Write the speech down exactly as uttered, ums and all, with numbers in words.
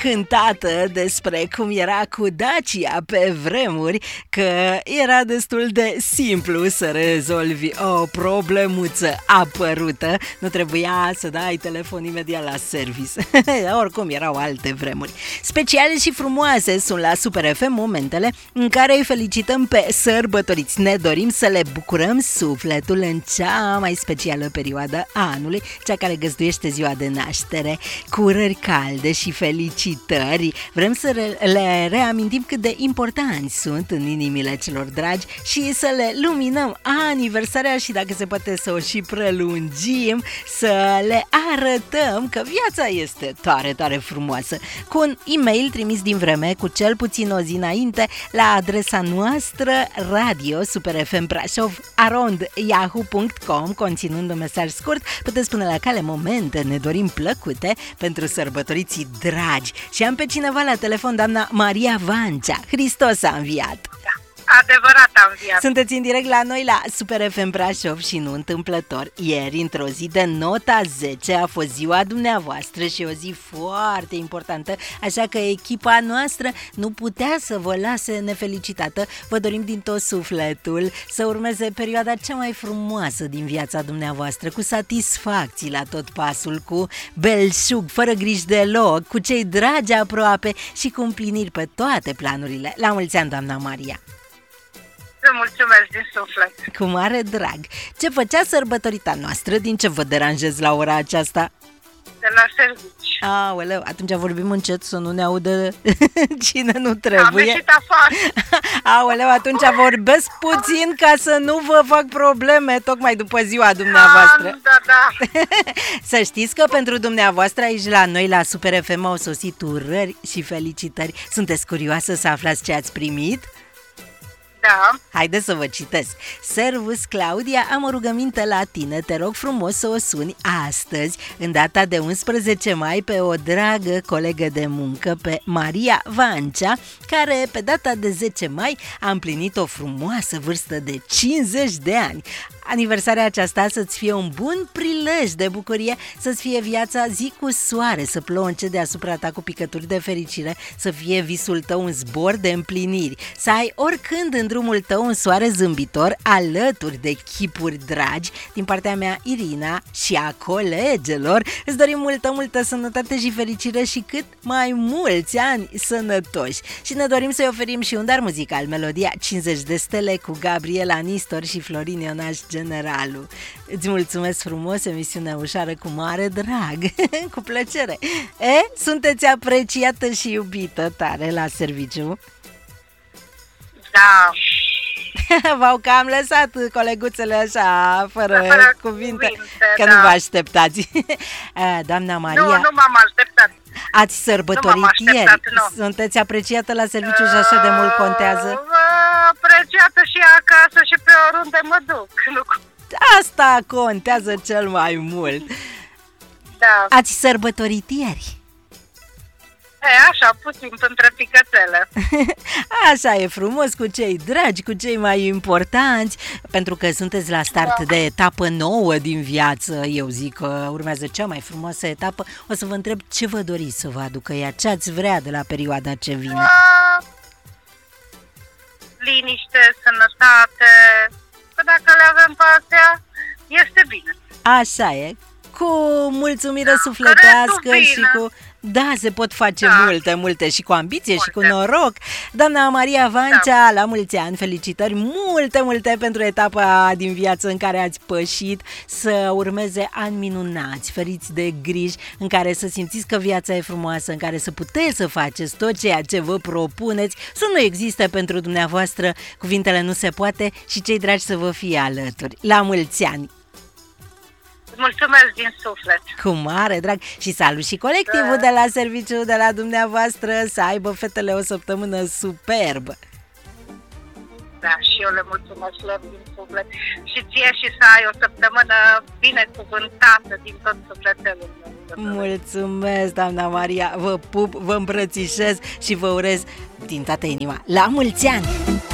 cântată despre cum era cu Dacia pe vremuri, că era destul de simplu să rezolvi o problemuță apărută, nu trebuia să dai telefon imediat la service. Oricum erau alte vremuri. Speciale și frumoase sunt la Super F M momentele în care îi felicităm pe sărbătoriți. Ne dorim să le bucurăm sufletul în cea mai specială perioadă a anului, cea care găzduiește ziua de naștere, cu urări calde și felicitări. Vrem să le reamintim cât de importanți sunt în inimile celor dragi și să le luminăm aniversarea și, dacă se poate, să o și prelungim, să le arătăm că viața este tare, tare frumoasă. Cu un e-mail trimis din vreme cu cel puțin o zi înainte la adresa noastră radio superfmbrașov arond yahoo punct com, conținând un mesaj scurt, puteți spune la cale: momente, ne dorim plăcute pentru sărbătoriții dragi. Și am pe cineva la telefon, doamna Maria Vancea. Hristos a înviat! Adevărat am înviat. Sunteți în direct la noi la Super F M Brașov și nu întâmplător. Ieri, într-o zi de nota zece, a fost ziua dumneavoastră și o zi foarte importantă, așa că echipa noastră nu putea să vă lase nefelicitată. Vă dorim din tot sufletul să urmeze perioada cea mai frumoasă din viața dumneavoastră, cu satisfacții la tot pasul, cu belșug, fără griji deloc, cu cei dragi aproape și cu împliniri pe toate planurile. La mulți ani, doamna Maria! Vă mulțumesc din suflet. Cu mare drag. Ce făcea sărbătorita noastră? Din ce vă deranjez la ora aceasta? De la servici. Aoleu, atunci vorbim încet să nu ne audă cine nu Am trebuie. ieșit afară. Aoleu, atunci vorbesc puțin ca să nu vă fac probleme tocmai după ziua dumneavoastră. Da, da, da. Să știți că pentru dumneavoastră aici la noi la Super F M au sosit urări și felicitări. Sunteți curioasă să aflați ce ați primit? Da. Haideți să vă citesc. Servus Claudia, am o rugăminte la tine. Te rog frumos să o suni astăzi, în data de unsprezece mai, pe o dragă colegă de muncă, pe Maria Vancea, care pe data de zece mai a împlinit o frumoasă vârstă de cincizeci de ani. Aniversarea aceasta să-ți fie un bun prilej de bucurie, să-ți fie viața zi cu soare, să plouă deasupra ta cu picături de fericire, să fie visul tău un zbor de împliniri, să ai oricând în drumul tău un soare zâmbitor alături de chipuri dragi. Din partea mea, Irina, și a colegelor, îți dorim multă, multă sănătate și fericire și cât mai mulți ani sănătoși. Și ne dorim să-i oferim și un dar muzical, melodia cincizeci de stele cu Gabriela Nistor și Florin Ionaș Generalu. Îți mulțumesc frumos, emisiunea ușoară cu mare drag. Cu plăcere. E, sunteți apreciată și iubită tare la serviciu? Da. V-au cam lăsat coleguțele așa, fără, fără cuvinte, cuvinte, că da. Nu vă așteptați. Doamna Maria, Nu, nu m-am așteptat. ați sărbătorit ieri. Nu. Sunteți apreciată la serviciu și așa de mult contează? Uh, apreciată și acasă și pe oriunde mă duc. Nu. Asta contează cel mai mult. Da. Ați sărbătorit ieri. E, așa, puțin între picățele. Așa e frumos, cu cei dragi, cu cei mai importanți, pentru că sunteți la start Da. de etapă nouă din viață. Eu zic că urmează cea mai frumoasă etapă. O să vă întreb ce vă doriți să vă aducă ea, ce ați vrea de la perioada ce vine. Uh, liniște, sănătate, că dacă le avem pe astea, este bine. Așa e, cu mulțumire sufletească și bine. cu... Da, se pot face Da. multe, multe și cu ambiție Multe. și cu noroc. Doamna Maria Vancea, da. La mulți ani, felicitări, multe, multe pentru etapa din viață în care ați pășit, să urmeze ani minunați, feriți de griji, în care să simțiți că viața e frumoasă, în care să puteți să faceți tot ceea ce vă propuneți, să nu existe pentru dumneavoastră cuvintele nu se poate și cei dragi să vă fie alături. La mulți ani! Mulțumesc din suflet. Cu mare drag și salut și colectivul de la serviciu de la dumneavoastră, să aibă fetele o săptămână superbă. Da, și eu le mulțumesc lor din suflet. Și ție și să ai o săptămână binecuvântată din tot sufletelul meu. Mulțumesc, doamna Maria, vă pup, vă îmbrățișez și vă urez din toată inima la mulți ani!